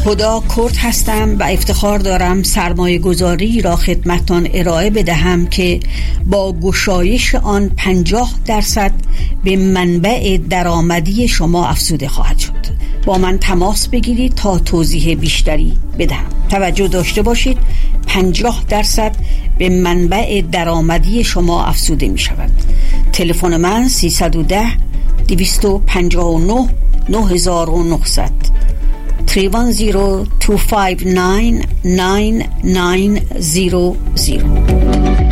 خدا کرد هستم و افتخار دارم سرمایه گذاری را خدمتان ارائه بدهم که با گشایش آن 50% به منبع درآمدی شما افزوده خواهد شد. با من تماس بگیرید تا توضیح بیشتری بدهم. توجه داشته باشید 50% به منبع درآمدی شما افزوده می شود. تلفن من 310 259 9900 310-259-9900.